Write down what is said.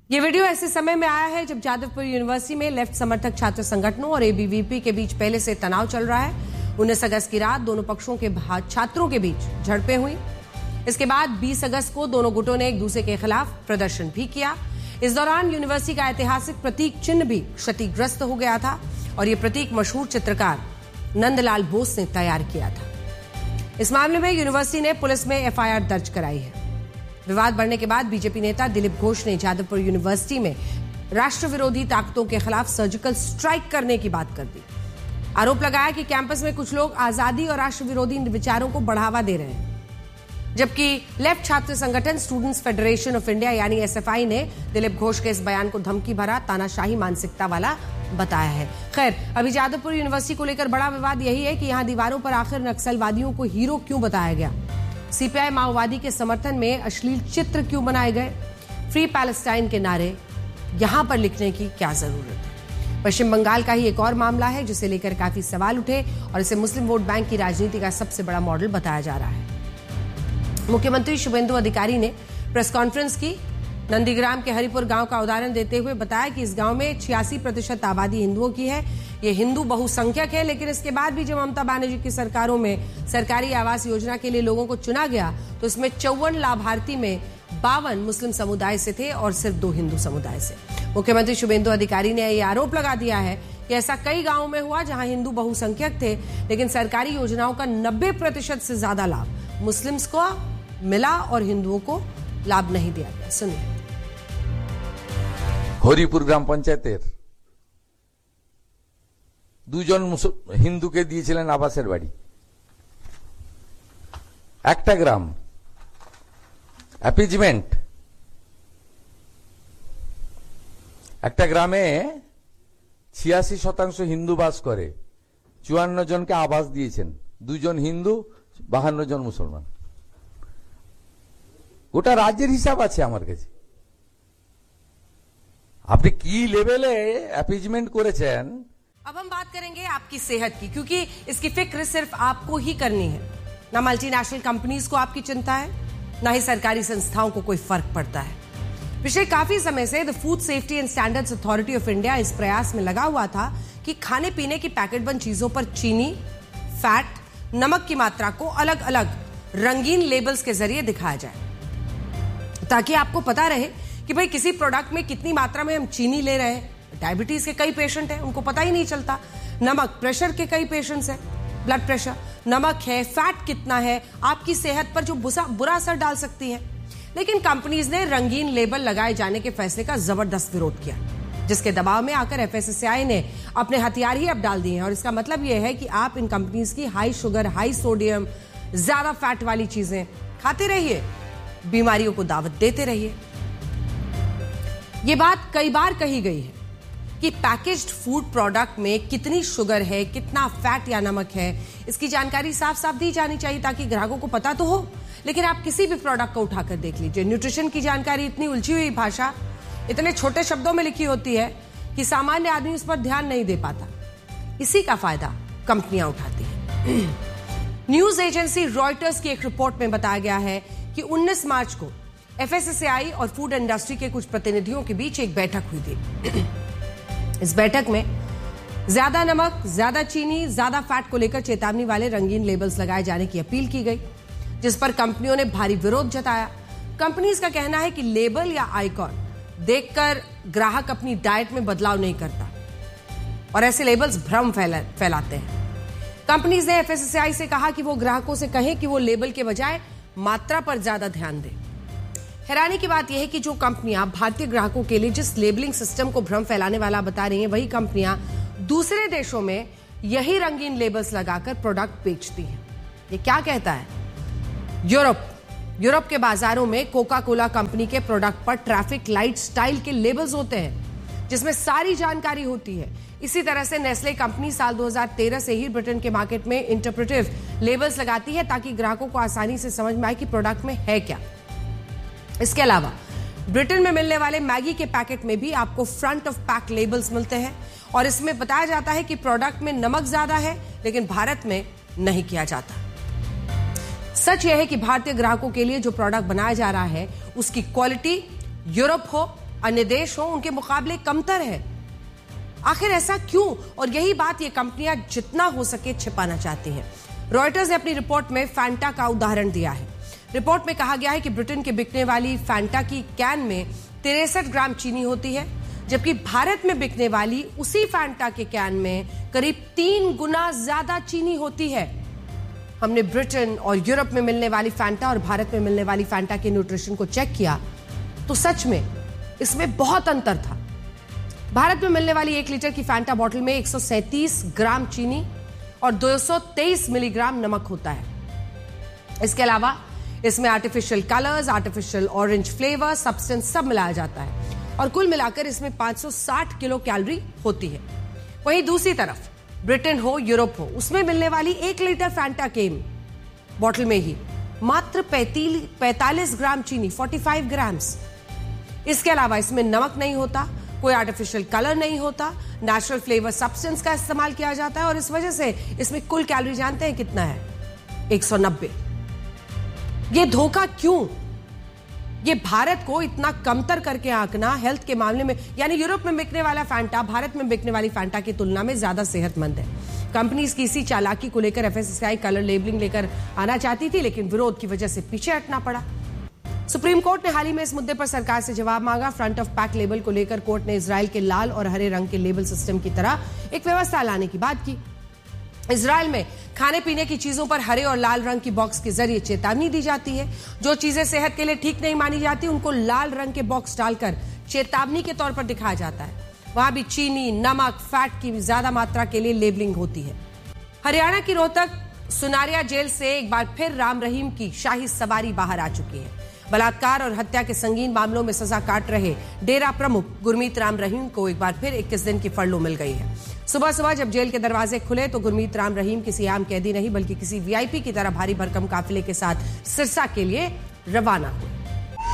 ये वीडियो ऐसे समय में आया है जब जादवपुर यूनिवर्सिटी में लेफ्ट समर्थक छात्र संगठनों और एबीवीपी के बीच पहले से तनाव चल रहा है। 19 अगस्त की रात दोनों पक्षों के छात्रों के बीच झड़पें हुई। इसके बाद 20 अगस्त को दोनों गुटों ने एक दूसरे के खिलाफ प्रदर्शन भी किया। इस दौरान यूनिवर्सिटी का ऐतिहासिक प्रतीक चिन्ह भी क्षतिग्रस्त हो गया था और यह प्रतीक मशहूर चित्रकार नंदलाल बोस ने तैयार किया था। इस मामले में यूनिवर्सिटी ने पुलिस में एफआईआर दर्ज कराई है। विवाद बढ़ने के बाद बीजेपी नेता दिलीप घोष ने जादवपुर यूनिवर्सिटी में राष्ट्र विरोधी ताकतों के खिलाफ सर्जिकल स्ट्राइक करने की बात कर दी। आरोप लगाया कि कैंपस में कुछ लोग आजादी और राष्ट्र विरोधी विचारों को बढ़ावा दे रहे हैं, जबकि लेफ्ट छात्र संगठन स्टूडेंट्स फेडरेशन ऑफ इंडिया यानी एसएफआई ने दिलीप घोष के इस बयान को धमकी भरा तानाशाही मानसिकता वाला बताया है। खैर, अभी जादवपुर यूनिवर्सिटी को लेकर बड़ा विवाद यही है कि यहां दीवारों पर आखिर नक्सलवादियों को हीरो क्यों बताया गया, सीपीआई माओवादी के समर्थन में अश्लील चित्र क्यों बनाए गए, फ्री पैलेस्टाइन के नारे यहां पर लिखने की क्या जरूरत है। पश्चिम बंगाल का ही एक और मामला है जिसे लेकर काफी सवाल उठे और इसे मुस्लिम वोट बैंक की राजनीति का सबसे बड़ा मॉडल बताया जा रहा है। मुख्यमंत्री शुभेंदु अधिकारी ने प्रेस कॉन्फ्रेंस की। नंदीग्राम के हरिपुर गांव का उदाहरण देते हुए बताया कि इस गांव में 86% आबादी हिंदुओं की है। ये हिंदू बहुसंख्यक है, लेकिन इसके बाद भी जब ममता बनर्जी की सरकारों में सरकारी आवास योजना के लिए लोगों को चुना गया तो इसमें 54 लाभार्थी में 52 मुस्लिम समुदाय से थे और सिर्फ 2 हिंदू समुदाय से। मुख्यमंत्री शुभेंदु अधिकारी ने यह आरोप लगा दिया है कि ऐसा कई गांवों में हुआ जहां हिंदू बहुसंख्यक थे, लेकिन सरकारी योजनाओं का 90% से ज्यादा लाभ मुस्लिम्स को मिला और हिंदुओं को लाभ नहीं दिया गया। सुनिए। হরিপুর গ্রাম পঞ্চায়েতের দুজন হিন্দুকে দিয়েছিলেন আবাসের বাড়ি। একটা গ্রাম অ্যাপিজমেন্ট, একটা গ্রামে 86% হিন্দু বাস করে, 54 জনকে আবাস দিয়েছেন, 2 জন হিন্দু 52 জন মুসলমান। গোটা রাজ্যের হিসাব আছে আমার কাছে। আপনি কি লেভেলে অ্যাপিজমেন্ট করেছেন। अब हम बात करेंगे आपकी सेहत की, क्योंकि इसकी फिक्र सिर्फ आपको ही करनी है। ना मल्टीनेशनल कंपनीज को आपकी चिंता है, ना ही सरकारी संस्थाओं को कोई फर्क पड़ता है। पिछले काफी समय से the food safety and standards authority of India इस प्रयास में लगा हुआ था कि खाने पीने की पैकेट बंद चीजों पर चीनी, फैट, नमक की मात्रा को अलग अलग रंगीन लेबल्स के जरिए दिखाया जाए, ताकि आपको पता रहे कि भाई किसी प्रोडक्ट में कितनी मात्रा में हम चीनी ले रहे हैं। डायबिटीज के कई पेशेंट हैं, उनको पता ही नहीं चलता। नमक, प्रेशर के कई पेशेंट्स हैं, ब्लड प्रेशर, नमक है, फैट कितना है, आपकी सेहत पर जो बुरा असर डाल सकती है। लेकिन कंपनीज ने रंगीन लेबल लगाए जाने के फैसले का जबरदस्त विरोध किया, जिसके दबाव में आकर एफएसएसएआई ने अपने हथियार ही अब डाल दिए हैं। और इसका मतलब यह है कि आप इन कंपनीज की हाई शुगर, हाई सोडियम, ज्यादा फैट वाली चीजें खाते रहिए, बीमारियों को दावत देते रहिए। यह बात कई बार कही गई है कि पैकेज्ड फूड प्रोडक्ट में कितनी शुगर है, कितना फैट या नमक है, इसकी जानकारी साफ साफ दी जानी चाहिए ताकि ग्राहकों को पता तो हो। लेकिन आप किसी भी प्रोडक्ट को उठाकर देख लीजिए, न्यूट्रिशन की जानकारी इतनी उलझी हुई भाषा, इतने छोटे शब्दों में लिखी होती है कि सामान्य आदमी उस पर ध्यान नहीं दे पाता। इसी का फायदा कंपनियां उठाती हैं। न्यूज एजेंसी रॉयटर्स की एक रिपोर्ट में बताया गया है कि 19 मार्च को एफएसएसएआई और फूड इंडस्ट्री के कुछ प्रतिनिधियों के बीच एक बैठक हुई थी। इस बैठक में ज्यादा नमक, ज्यादा चीनी, ज्यादा फैट को लेकर चेतावनी वाले रंगीन लेबल्स लगाए जाने की अपील की गई, जिस पर कंपनियों ने भारी विरोध जताया। कंपनीज का कहना है कि लेबल या आइकॉन देखकर ग्राहक अपनी डाइट में बदलाव नहीं करता और ऐसे लेबल्स भ्रम फैलाते हैं। कंपनीज ने एफएसएसएआई से कहा कि वो ग्राहकों से कहें कि वो लेबल के बजाय मात्रा पर ज्यादा ध्यान दें। हैरानी की बात यह है कि जो कंपनियां भारतीय ग्राहकों के लिए जिस लेबलिंग सिस्टम को भ्रम फैलाने वाला बता रही हैं, वही कंपनियां दूसरे देशों में यही रंगीन लेबल्स लगाकर प्रोडक्ट बेचती हैं। ये क्या कहता है? यूरोप के बाजारों में कोका कोला कंपनी के प्रोडक्ट पर ट्रैफिक लाइट स्टाइल के लेबल्स होते हैं, जिसमें सारी जानकारी होती है। इसी तरह से नेस्ले कंपनी साल 2013 से ही ब्रिटेन के मार्केट में इंटरप्रेटिव लेबल्स लगाती है ताकि ग्राहकों को आसानी से समझ में आए कि प्रोडक्ट में है क्या। इसके अलावा ब्रिटेन में मिलने वाले मैगी के पैकेट में भी आपको फ्रंट ऑफ पैक लेबल्स मिलते हैं और इसमें बताया जाता है कि प्रोडक्ट में नमक ज्यादा है, लेकिन भारत में नहीं किया जाता। सच यह है कि भारतीय ग्राहकों के लिए जो प्रोडक्ट बनाया जा रहा है उसकी क्वालिटी यूरोप हो अन्य देश हो उनके मुकाबले कमतर है। आखिर ऐसा क्यों? और यही बात ये कंपनियां जितना हो सके छिपाना चाहती हैं। रॉयटर्स ने अपनी रिपोर्ट में फैंटा का उदाहरण दिया है। रिपोर्ट में कहा गया है कि ब्रिटेन के बिकने वाली फैंटा की कैन में 63 ग्राम चीनी होती है, जबकि भारत में बिकने वाली उसी फैंटा के कैन में करीब 3 गुना ज्यादा चीनी होती है। हमने ब्रिटेन और यूरोप में मिलने वाली फैंटा और भारत में मिलने वाली फैंटा के न्यूट्रिशन को चेक किया तो सच में इसमें बहुत अंतर था। भारत में मिलने वाली 1 लीटर की फैंटा बोतल में 137 ग्राम चीनी और 223 मिलीग्राम नमक होता है। इसके अलावा इसमें artificial colours, artificial orange flavour, substance सब मिलाया जाता है और कुल मिलाकर इसमें 560 किलो कैलोरी होती है। वहीं दूसरी तरफ ब्रिटेन हो, यूरोप हो, उसमें मिलने वाली 1 लीटर फैंटा केम बोतल में ही मात्र 45 ग्राम चीनी, 45 ग्राम्स। इसके अलावा इसमें नमक नहीं होता, कोई आर्टिफिशियल कलर नहीं होता, नेचुरल फ्लेवर सब्सटेंस का इस्तेमाल किया जाता है और इस वजह से इसमें कुल कैलोरी जानते हैं कितना है? 190। ये धोखा क्यों? ये भारत को इतना कमतर करके आंकना हेल्थ के मामले में, यानी यूरोप में बिकने वाला फैंटा भारत में बिकने वाली फैंटा की तुलना में ज्यादा सेहतमंद है। कंपनीज की इसी चालाकी को लेकर एफएसएसआई कलर लेबलिंग लेकर आना चाहती थी, लेकिन विरोध की वजह से पीछे हटना पड़ा। सुप्रीम कोर्ट ने हाल ही में इस मुद्दे पर सरकार से जवाब मांगा। फ्रंट ऑफ पैक लेबल को लेकर कोर्ट ने इजराइल के लाल और हरे रंग के लेबल सिस्टम की तरह एक व्यवस्था लाने की बात की। इजराइल में खाने पीने की चीजों पर हरे और लाल रंग की बॉक्स के जरिए चेतावनी दी जाती है। जो चीजें सेहत के लिए ठीक नहीं मानी जाती उनको लाल रंग के बॉक्स डालकर चेतावनी के तौर पर दिखाया जाता है। वहां भी चीनी, नमक, फैट की ज्यादा मात्रा के लिए लेबलिंग होती है। हरियाणा की रोहतक सुनारिया जेल से एक बार फिर राम रहीम की शाही सवारी बाहर आ चुकी है। बलात्कार और हत्या के संगीन मामलों में सजा काट रहे डेरा प्रमुख गुरमीत राम रहीम को एक बार फिर 21 दिन की फरलो मिल गई है। सुबह सुबह जब जेल के दरवाजे खुले तो गुरमीत राम रहीम किसी आम कैदी नहीं बल्कि किसी वीआईपी की तरह भारी भरकम काफिले के साथ सिरसा के लिए रवाना हुए।